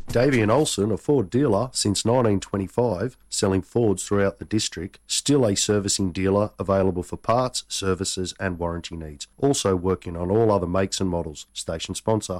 Davian Olsen, a Ford dealer since 1925, selling Fords throughout the district, still a servicing dealer available for parts, services and warranty needs. Also working on all other makes and models. Station sponsor.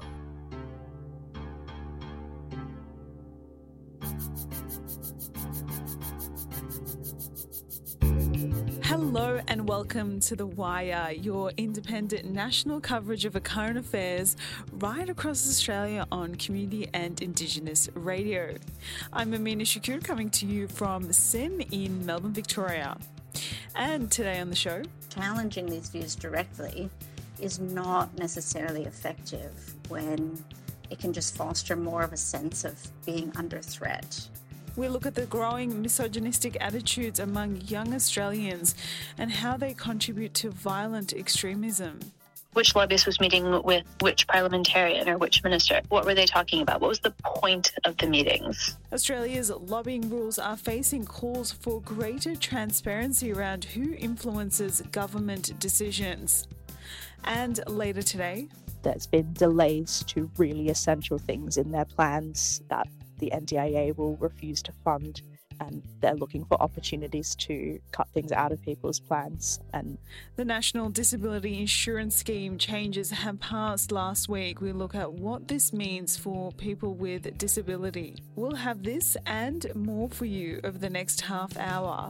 Hello and welcome to The Wire, your independent national coverage of current affairs right across Australia on community and Indigenous radio. I'm Amina Shakur, coming to you from SIN in Melbourne, Victoria. And today on the show, challenging these views directly is not necessarily effective when it can just foster more of a sense of being under threat. we look at the growing misogynistic attitudes among young Australians and how they contribute to violent extremism. Which lobbyist was meeting with which parliamentarian or which minister? What were they talking about? What was the point of the meetings? Australia's lobbying rules are facing calls for greater transparency around who influences government decisions. And later today, there's been delays to really essential things in their plans that the NDIA will refuse to fund, and they're looking for opportunities to cut things out of people's plans. And the National Disability Insurance Scheme changes have passed last week. We look at what this means for people with disability. We'll have this and more for you over the next half hour.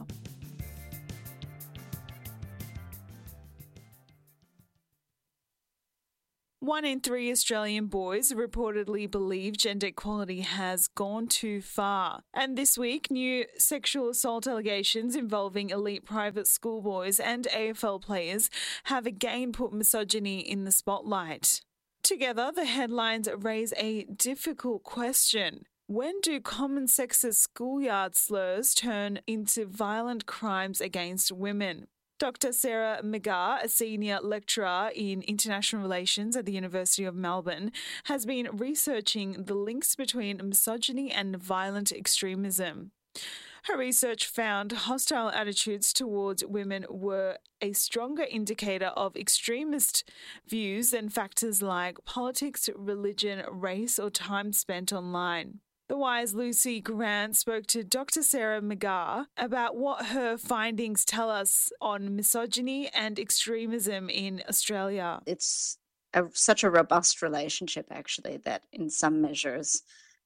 One in three Australian boys reportedly believe gender equality has gone too far. And this week, new sexual assault allegations involving elite private schoolboys and AFL players have again put misogyny in the spotlight. Together, the headlines raise a difficult question. When do common sexist schoolyard slurs turn into violent crimes against women? Dr. Sarah McGarr, a senior lecturer in international relations at the University of Melbourne, has been researching the links between misogyny and violent extremism. Her research found hostile attitudes towards women were a stronger indicator of extremist views than factors like politics, religion, race, or time spent online. The Wire's Lucy Grant spoke to Dr. Sarah McGarr about what her findings tell us on misogyny and extremism in Australia. It's such a robust relationship, actually, that in some measures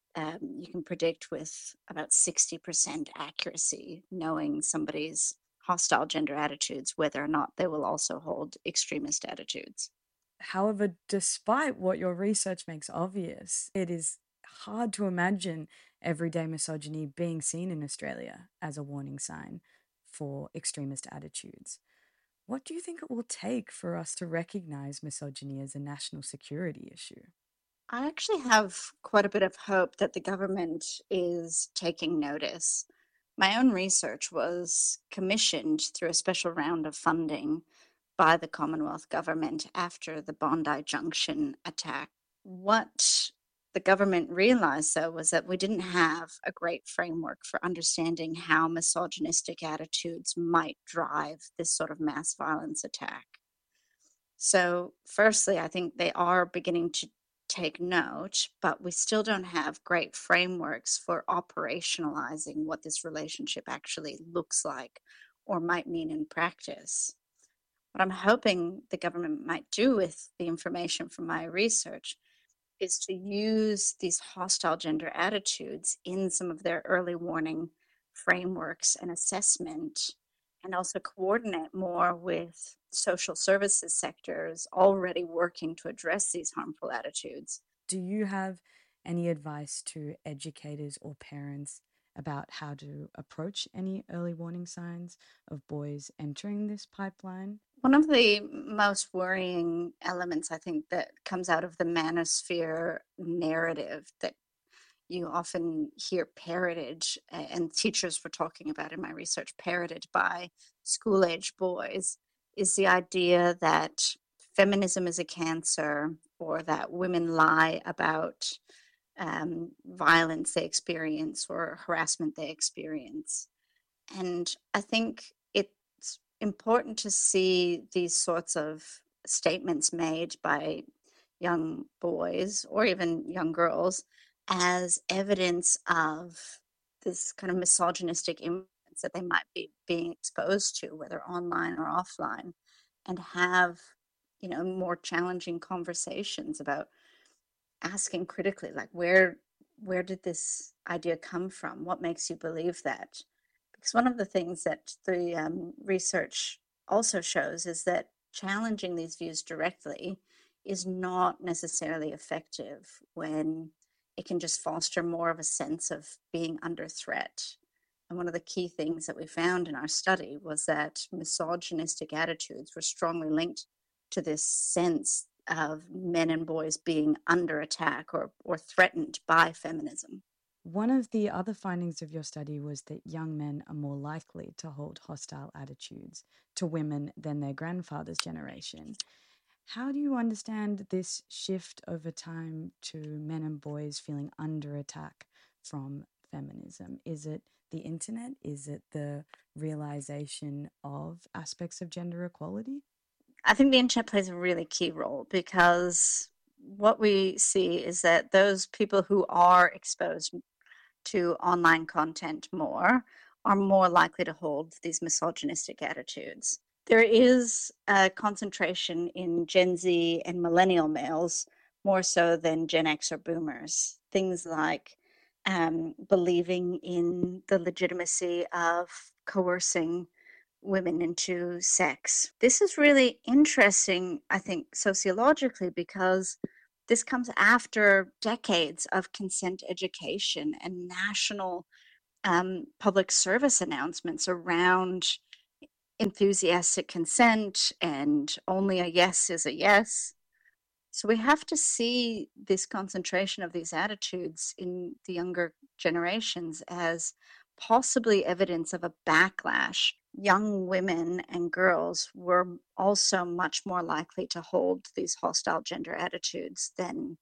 you can predict with about 60% accuracy, knowing somebody's hostile gender attitudes, whether or not they will also hold extremist attitudes. However, despite what your research makes obvious, it is hard to imagine everyday misogyny being seen in Australia as a warning sign for extremist attitudes. What do you think it will take for us to recognise misogyny as a national security issue? I actually have quite a bit of hope that the government is taking notice. My own research was commissioned through a special round of funding by the Commonwealth Government after the Bondi Junction attack. What the government realized, though, was that we didn't have a great framework for understanding how misogynistic attitudes might drive this sort of mass violence attack. So, firstly, I think they are beginning to take note, but we still don't have great frameworks for operationalizing what this relationship actually looks like or might mean in practice. What I'm hoping the government might do with the information from my research is to use these hostile gender attitudes in some of their early warning frameworks and assessment, and also coordinate more with social services sectors already working to address these harmful attitudes. Do you have any advice to educators or parents about how to approach any early warning signs of boys entering this pipeline? One of the most worrying elements, I think, that comes out of the manosphere narrative that you often hear parroted, and teachers were talking about in my research, parroted by school-age boys, is the idea that feminism is a cancer, or that women lie about violence they experience or harassment they experience. And I think it's important to see these sorts of statements made by young boys or even young girls as evidence of this kind of misogynistic influence that they might be being exposed to, whether online or offline, and have, more challenging conversations about asking critically, like, where did this idea come from? What makes you believe that? Because one of the things that the research also shows is that challenging these views directly is not necessarily effective when it can just foster more of a sense of being under threat. And one of the key things that we found in our study was that misogynistic attitudes were strongly linked to this sense of men and boys being under attack or threatened by feminism. One of the other findings of your study was that young men are more likely to hold hostile attitudes to women than their grandfather's generation. How do you understand this shift over time to men and boys feeling under attack from feminism? Is it the internet? Is it the realization of aspects of gender equality? I think the internet plays a really key role, because what we see is that those people who are exposed to online content more are more likely to hold these misogynistic attitudes. There is a concentration in Gen Z and millennial males more so than Gen X or boomers. Things like believing in the legitimacy of coercing women into sex. This is really interesting, I think, sociologically, because this comes after decades of consent education and national public service announcements around enthusiastic consent and only a yes is a yes. So we have to see this concentration of these attitudes in the younger generations as possibly evidence of a backlash. Young women and girls were also much more likely to hold these hostile gender attitudes than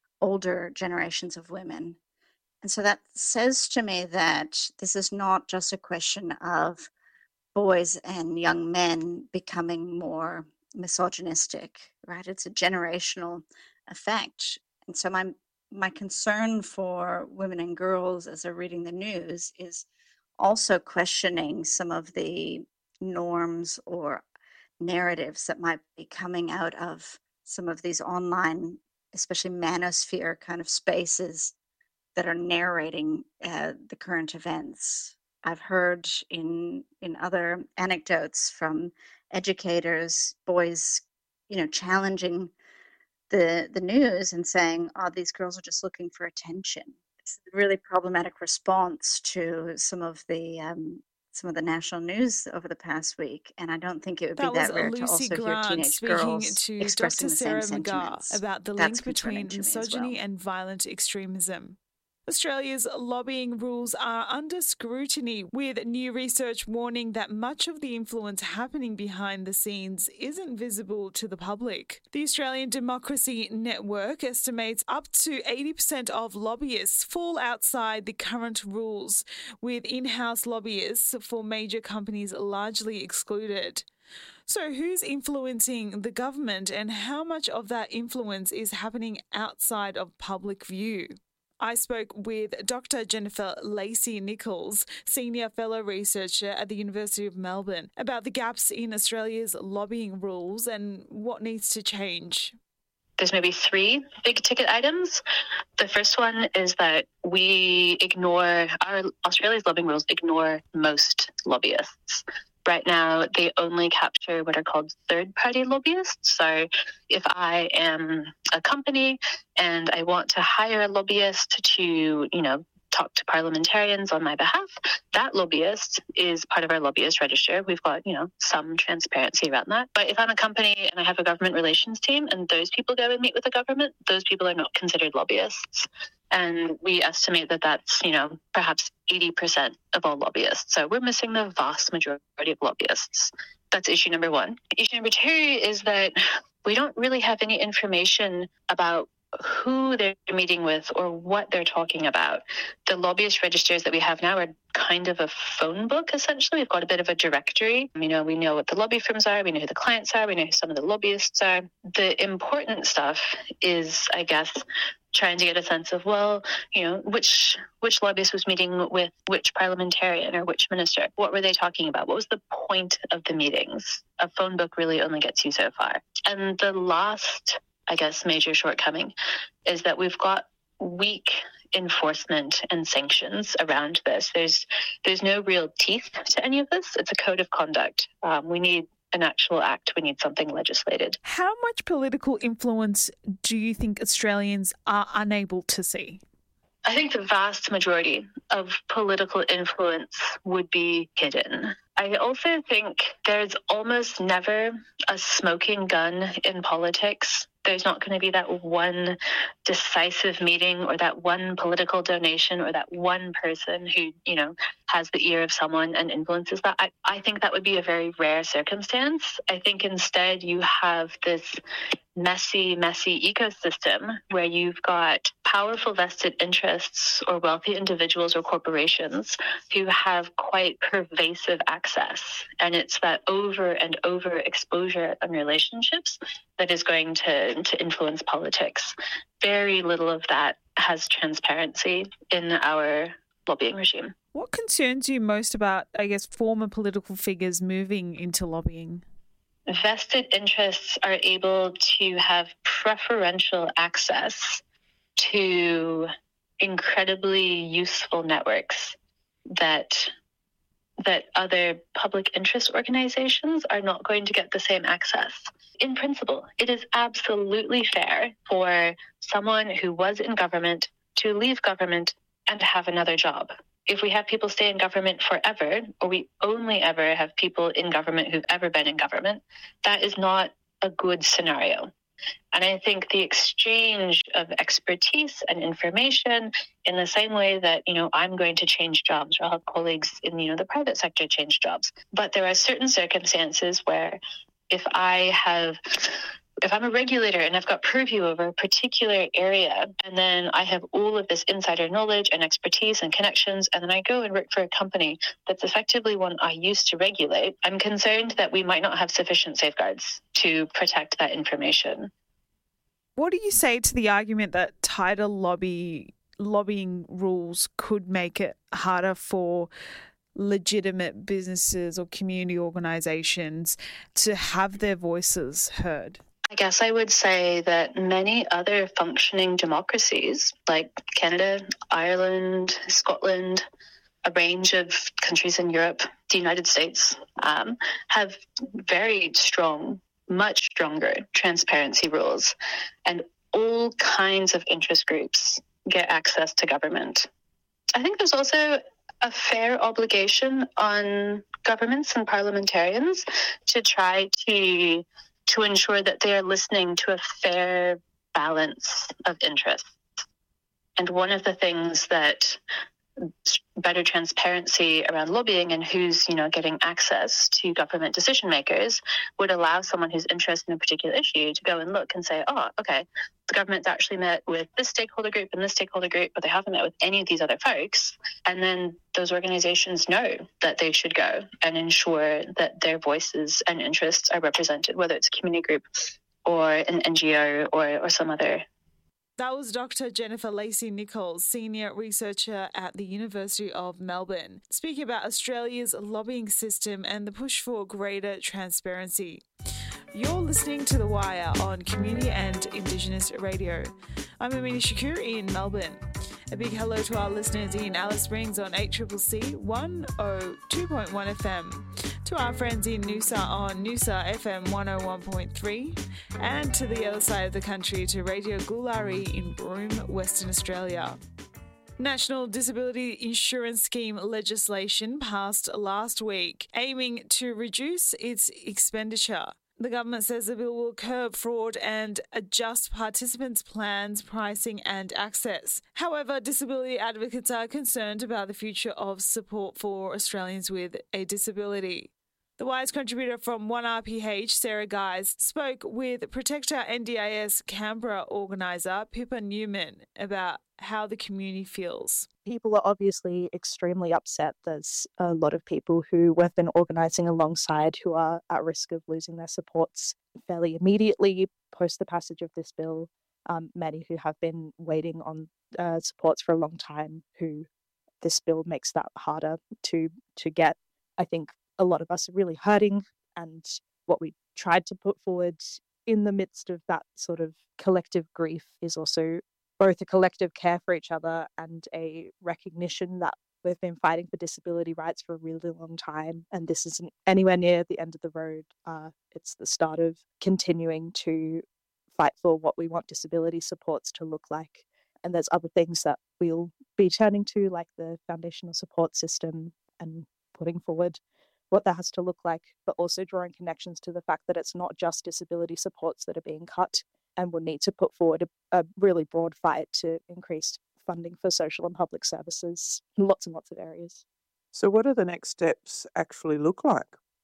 older generations of women. And so that says to me that this is not just a question of boys and young men becoming more misogynistic, right? It's a generational effect. And so my concern for women and girls as they're reading the news is also questioning some of the norms or narratives that might be coming out of some of these online, especially manosphere kind of spaces that are narrating the current events. I've heard in other anecdotes from educators, boys, challenging the news and saying, "Oh, these girls are just looking for attention." It's a really problematic response to some of the national news over the past week, and I don't think it would be that rare to also hear teenage girls speaking to expressing Dr. the Sarah same McGar sentiments. about the That's link between concerning to me as misogyny well. and violent extremism. Australia's lobbying rules are under scrutiny, with new research warning that much of the influence happening behind the scenes isn't visible to the public. The Australian Democracy Network estimates up to 80% of lobbyists fall outside the current rules, with in-house lobbyists for major companies largely excluded. So who's influencing the government, and how much of that influence is happening outside of public view? I spoke with Dr. Jennifer Lacey-Nichols, Senior Fellow Researcher at the University of Melbourne, about the gaps in Australia's lobbying rules and what needs to change. There's maybe 3 big ticket items. The first one is that Australia's lobbying rules ignore most lobbyists. Right now, they only capture what are called third-party lobbyists. So if I am a company and I want to hire a lobbyist to, talk to parliamentarians on my behalf, that lobbyist is part of our lobbyist register. We've got, some transparency around that. But if I'm a company and I have a government relations team and those people go and meet with the government, those people are not considered lobbyists. And we estimate that that's, perhaps 80% of all lobbyists. So we're missing the vast majority of lobbyists. That's issue number 1. Issue number 2 is that we don't really have any information about who they're meeting with or what they're talking about. The lobbyist registers that we have now are kind of a phone book, essentially. We've got a bit of a directory. We know what the lobby firms are. We know who the clients are. We know who some of the lobbyists are. The important stuff is, I guess, trying to get a sense of, well, which lobbyist was meeting with which parliamentarian or which minister. What were they talking about? What was the point of the meetings? A phone book really only gets you so far. And the last, I guess, major shortcoming is that we've got weak enforcement and sanctions around this. There's no real teeth to any of this. It's a code of conduct. We need an actual act. We need something legislated. How much political influence do you think Australians are unable to see? I think the vast majority of political influence would be hidden. I also think there's almost never a smoking gun in politics. There's not going to be that one decisive meeting or that one political donation or that one person who, has the ear of someone and influences that. I think that would be a very rare circumstance. I think instead you have this messy ecosystem where you've got powerful vested interests or wealthy individuals or corporations who have quite pervasive access. And it's that over and over exposure on relationships that is going to influence politics. Very little of that has transparency in our lobbying regime. What concerns you most about, former political figures moving into lobbying? Vested interests are able to have preferential access to incredibly useful networks that other public interest organizations are not going to get the same access. In principle, it is absolutely fair for someone who was in government to leave government and have another job. If we have people stay in government forever, or we only ever have people in government who've ever been in government, that is not a good scenario. And I think the exchange of expertise and information, in the same way that, I'm going to change jobs, or I'll have colleagues in, the private sector change jobs. But there are certain circumstances where if I'm a regulator and I've got purview over a particular area, and then I have all of this insider knowledge and expertise and connections, and then I go and work for a company that's effectively one I used to regulate, I'm concerned that we might not have sufficient safeguards to protect that information. What do you say to the argument that tighter lobbying rules could make it harder for legitimate businesses or community organisations to have their voices heard? I guess I would say that many other functioning democracies like Canada, Ireland, Scotland, a range of countries in Europe, the United States, have very strong, much stronger transparency rules, and all kinds of interest groups get access to government. I think there's also a fair obligation on governments and parliamentarians to try to ensure that they are listening to a fair balance of interests. And one of the things that better transparency around lobbying and who's, getting access to government decision makers would allow someone who's interested in a particular issue to go and look and say, oh, okay, the government's actually met with this stakeholder group and this stakeholder group, but they haven't met with any of these other folks. And then those organizations know that they should go and ensure that their voices and interests are represented, whether it's a community group or an NGO or some other. That was Dr. Jennifer Lacey-Nichols, Senior Researcher at the University of Melbourne, speaking about Australia's lobbying system and the push for greater transparency. You're listening to The Wire on Community and Indigenous Radio. I'm Amina Shakur in Melbourne. A big hello to our listeners in Alice Springs on 8CCC 102.1 FM, to our friends in Noosa on Noosa FM 101.3, and to the other side of the country to Radio Gulari in Broome, Western Australia. National Disability Insurance Scheme legislation passed last week, aiming to reduce its expenditure. The government says the bill will curb fraud and adjust participants' plans, pricing and access. However, disability advocates are concerned about the future of support for Australians with a disability. The Wire's contributor from 1RPH, Sarah Guys, spoke with Protector NDIS Canberra organiser Pippa Newman about how the community feels. People are obviously extremely upset. There's a lot of people who we've been organising alongside who are at risk of losing their supports fairly immediately post the passage of this bill. many who have been waiting on supports for a long time, who this bill makes that harder to get. I think a lot of us are really hurting, and what we tried to put forward in the midst of that sort of collective grief is also both a collective care for each other and a recognition that we've been fighting for disability rights for a really long time, and this isn't anywhere near the end of the road. It's the start of continuing to fight for what we want disability supports to look like. And there's other things that we'll be turning to, like the foundational support system, and putting forward what that has to look like, but also drawing connections to the fact that it's not just disability supports that are being cut, and we'll need to put forward a really broad fight to increase funding for social and public services in lots and lots of areas. So what do the next steps actually look like?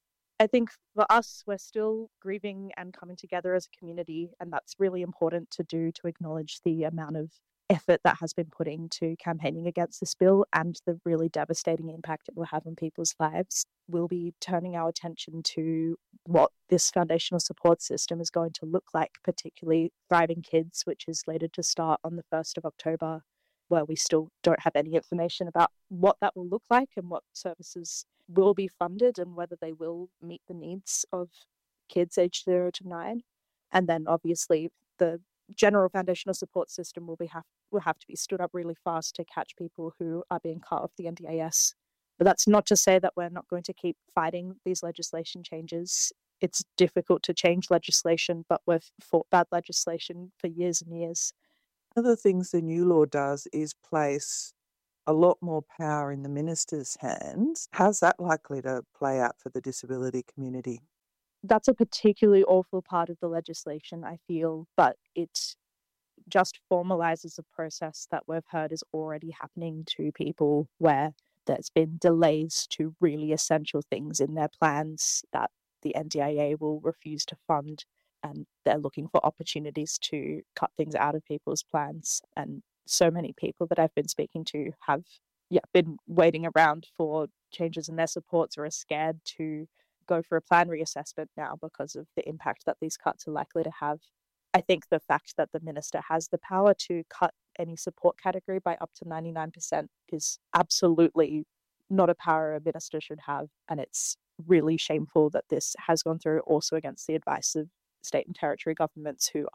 I think for us, we're still grieving and coming together as a community, and that's really important to do, to acknowledge the amount of effort that has been put into campaigning against this bill and the really devastating impact it will have on people's lives. We'll be turning our attention to what this foundational support system is going to look like, particularly Thriving Kids, which is slated to start on the 1st of October, where we still don't have any information about what that will look like and what services will be funded and whether they will meet the needs of kids aged 0 to 9. And then obviously the general foundational support system will have to be stood up really fast to catch people who are being cut off the NDIS. But that's not to say that we're not going to keep fighting these legislation changes. It's difficult to change legislation, but we've fought bad legislation for years and years. One of the things the new law does is place a lot more power in the minister's hands. How's that likely to play out for the disability community? That's a particularly awful part of the legislation, I feel, but it just formalizes a process that we've heard is already happening to people, where there's been delays to really essential things in their plans that the NDIA will refuse to fund, and they're looking for opportunities to cut things out of people's plans. And so many people that I've been speaking to have been waiting around for changes in their supports, or are scared to go for a plan reassessment now because of the impact that these cuts are likely to have. I think the fact that the minister has the power to cut any support category by up to 99% is absolutely not a power a minister should have. And it's really shameful that this has gone through also against the advice of state and territory governments who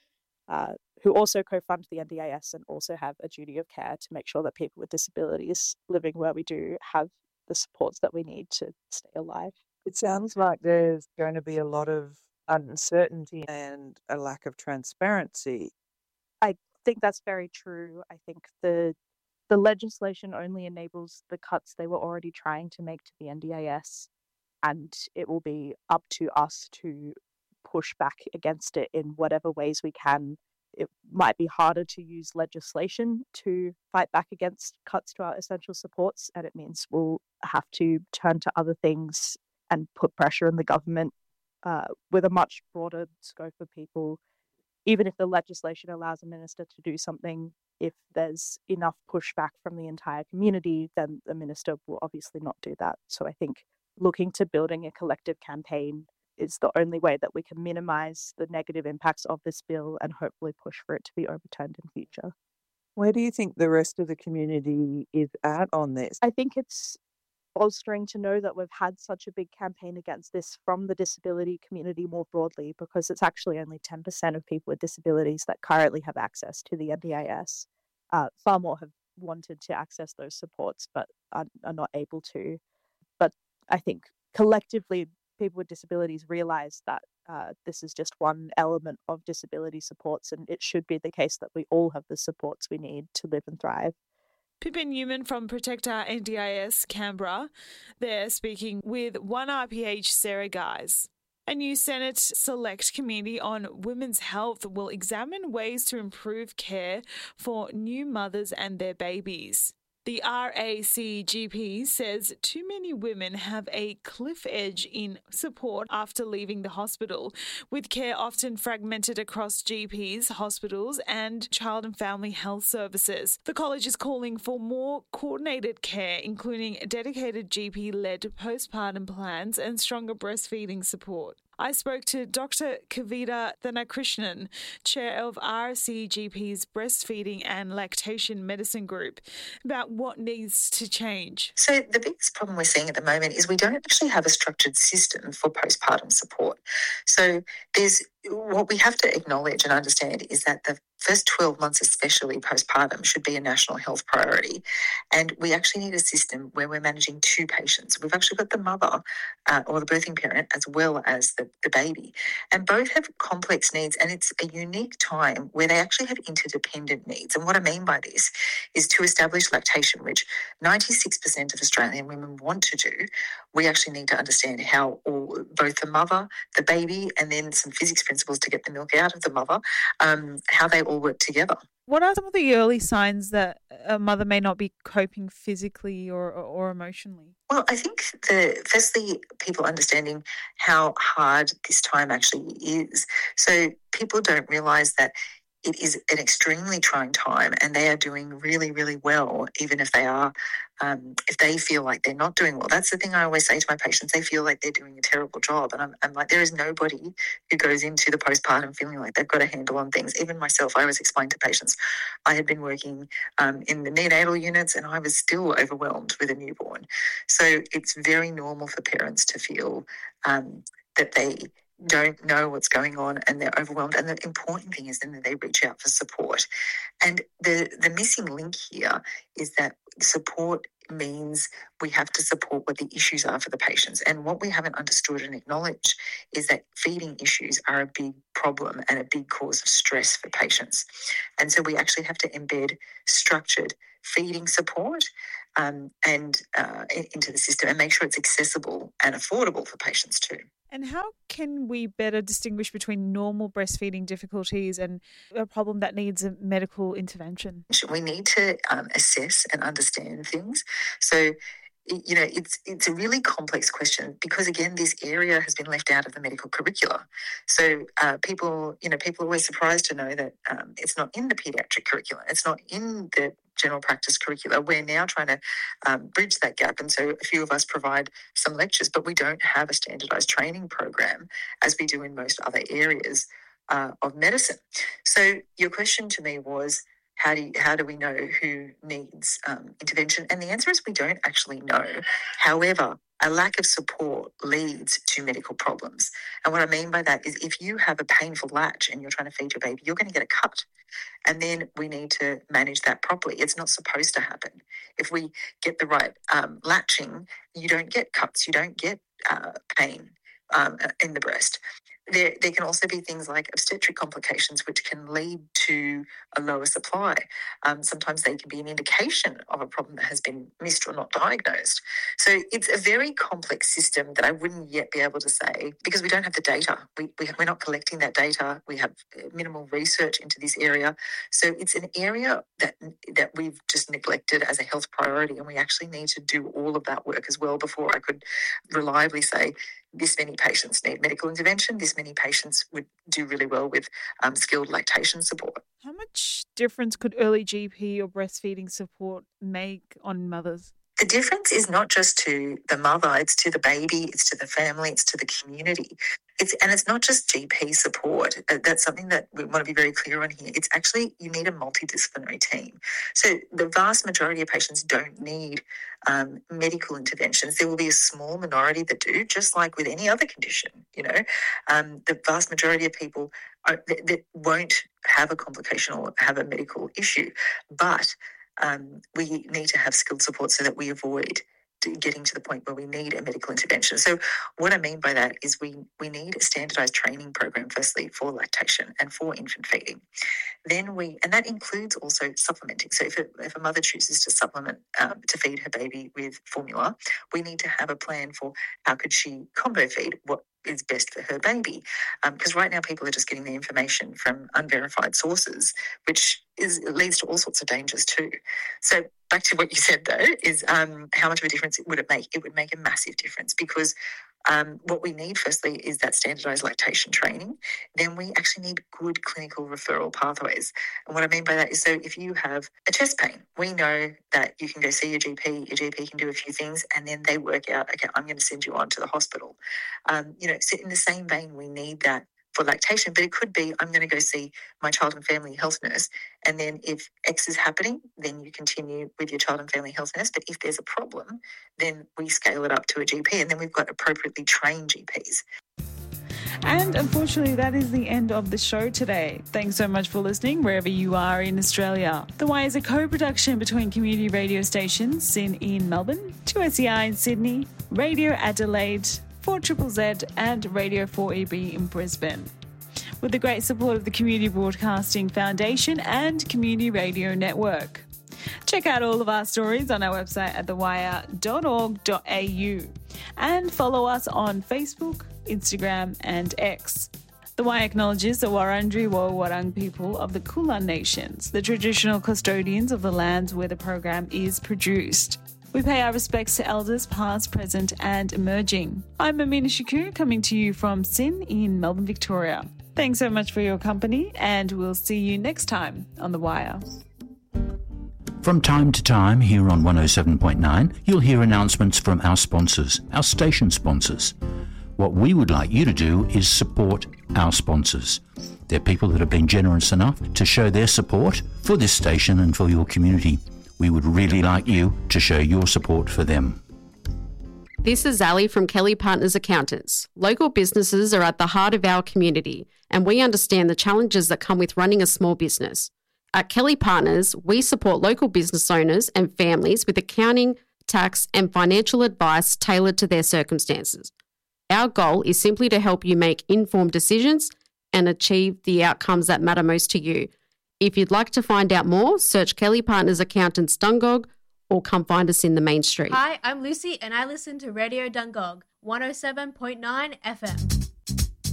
also co-fund the NDIS and also have a duty of care to make sure that people with disabilities living where we do have the supports that we need to stay alive. It sounds like there's going to be a lot of uncertainty and a lack of transparency. I think that's very true. I think the legislation only enables the cuts they were already trying to make to the NDIS, and it will be up to us to push back against it in whatever ways we can. It might be harder to use legislation to fight back against cuts to our essential supports, and it means we'll have to turn to other things and put pressure on the government with a much broader scope of people. Even if the legislation allows a minister to do something, if there's enough pushback from the entire community, then the minister will obviously not do that. So I think looking to building a collective campaign is the only way that we can minimize the negative impacts of this bill and hopefully push for it to be overturned in future. Where do you think the rest of the community is at on this? I think it's bolstering to know that we've had such a big campaign against this from the disability community more broadly, because it's actually only 10% of people with disabilities that currently have access to the NDIS. Far more have wanted to access those supports but are not able to. But I think collectively people with disabilities realise that this is just one element of disability supports, and it should be the case that we all have the supports we need to live and thrive. Pippa Newman from Protect Our NDIS Canberra. They're speaking with 1RPH Sarah Guys. A new Senate Select Committee on Women's Health will examine ways to improve care for new mothers and their babies. The RACGP says too many women have a cliff edge in support after leaving the hospital, with care often fragmented across GPs, hospitals and child and family health services. The college is calling for more coordinated care, including dedicated GP-led postpartum plans and stronger breastfeeding support. I spoke to Dr. Kavita Thanakrishnan, chair of RCGP's Breastfeeding and Lactation Medicine Group, about what needs to change. So the biggest problem we're seeing at the moment is we don't actually have a structured system for postpartum support. So what we have to acknowledge and understand is that the first 12 months, especially postpartum, should be a national health priority. And we actually need a system where we're managing two patients. We've actually got the mother or the birthing parent as well as the baby. And both have complex needs, and it's a unique time where they actually have interdependent needs. And what I mean by this is to establish lactation, which 96% of Australian women want to do. We actually need to understand how both the mother, the baby, and then some physics principles to get the milk out of the mother, how they all work together. What are some of the early signs that a mother may not be coping physically or emotionally? Well, I think firstly, people understanding how hard this time actually is. So people don't realise that it is an extremely trying time, and they are doing really, really well, even if if they feel like they're not doing well. That's the thing I always say to my patients. They feel like they're doing a terrible job. And I'm like, there is nobody who goes into the postpartum feeling like they've got a handle on things. Even myself, I always explain to patients, I had been working in the neonatal units, and I was still overwhelmed with a newborn. So it's very normal for parents to feel that they don't know what's going on and they're overwhelmed. And the important thing is then that they reach out for support. And the missing link here is that support means we have to support what the issues are for the patients. And what we haven't understood and acknowledged is that feeding issues are a big problem and a big cause of stress for patients. And so we actually have to embed structured feeding support into the system and make sure it's accessible and affordable for patients too. And how can we better distinguish between normal breastfeeding difficulties and a problem that needs a medical intervention? We need to assess and understand things. So, it's a really complex question because, again, this area has been left out of the medical curricula. So people are always surprised to know that it's not in the paediatric curricula. It's not in the general practice curricula. We're now trying to bridge that gap. And so a few of us provide some lectures, but we don't have a standardised training program as we do in most other areas of medicine. So your question to me was, how do we know who needs intervention? And the answer is we don't actually know. However, a lack of support leads to medical problems. And what I mean by that is if you have a painful latch and you're trying to feed your baby, you're going to get a cut. And then we need to manage that properly. It's not supposed to happen. If we get the right latching, you don't get cuts, you don't get pain in the breast. There can also be things like obstetric complications, which can lead to a lower supply. Sometimes they can be an indication of a problem that has been missed or not diagnosed. So it's a very complex system that I wouldn't yet be able to say because we don't have the data. We're not collecting that data. We have minimal research into this area. So it's an area that we've just neglected as a health priority, and we actually need to do all of that work as well before I could reliably say this many patients need medical intervention, this many patients would do really well with skilled lactation support. How much difference could early GP or breastfeeding support make on mothers? The difference is not just to the mother, it's to the baby, it's to the family, it's to the community. It's not just GP support. That's something that we want to be very clear on here. It's actually, you need a multidisciplinary team. So the vast majority of patients don't need medical interventions. There will be a small minority that do, just like with any other condition, the vast majority of people that won't have a complication or have a medical issue. But we need to have skilled support so that we avoid getting to the point where we need a medical intervention. So what I mean by that is we need a standardised training program, firstly, for lactation and for infant feeding. And that includes also supplementing. So if a mother chooses to supplement to feed her baby with formula, we need to have a plan for how could she combo feed what is best for her baby. Because right now people are just getting the information from unverified sources, which leads to all sorts of dangers too. So back to what you said though, is how much of a difference would it make? It would make a massive difference because What we need firstly is that standardised lactation training. Then we actually need good clinical referral pathways. And what I mean by that is, so if you have a chest pain, we know that you can go see your GP can do a few things, and then they work out, okay, I'm going to send you on to the hospital. So in the same vein, we need that for lactation, but it could be, I'm going to go see my child and family health nurse. And then if X is happening, then you continue with your child and family health nurse. But if there's a problem, then we scale it up to a GP, and then we've got appropriately trained GPs. And unfortunately, that is the end of the show today. Thanks so much for listening wherever you are in Australia. The Wire is a co-production between community radio stations, SYN in Melbourne, 2SER in Sydney, Radio Adelaide, 4ZZZ and Radio 4EB in Brisbane, with the great support of the Community Broadcasting Foundation and Community Radio Network. Check out all of our stories on our website at thewire.org.au and follow us on Facebook, Instagram and X. The Wire acknowledges the Wurundjeri Woi-wurrung people of the Kulin Nations, the traditional custodians of the lands where the program is produced. We pay our respects to elders past, present and emerging. I'm Amina Shakur, coming to you from SYN in Melbourne, Victoria. Thanks so much for your company, and we'll see you next time on The Wire. From time to time here on 107.9, you'll hear announcements from our sponsors, our station sponsors. What we would like you to do is support our sponsors. They're people that have been generous enough to show their support for this station and for your community. We would really like you to show your support for them. This is Ali from Kelly Partners Accountants. Local businesses are at the heart of our community, and we understand the challenges that come with running a small business. At Kelly Partners, we support local business owners and families with accounting, tax, and financial advice tailored to their circumstances. Our goal is simply to help you make informed decisions and achieve the outcomes that matter most to you. If you'd like to find out more, search Kelly Partners Accountants Dungog or come find us in the main street. Hi, I'm Lucy and I listen to Radio Dungog, 107.9 FM.